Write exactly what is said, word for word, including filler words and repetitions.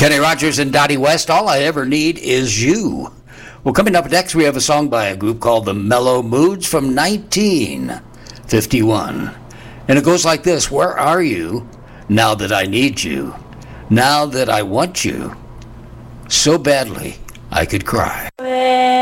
Kenny Rogers and Dottie West, All I Ever Need Is You. Well, coming up next, we have a song by a group called the Mellow Moods from nineteen fifty-one. And it goes like this: where are you now that I need you? Now that I want you so badly I could cry.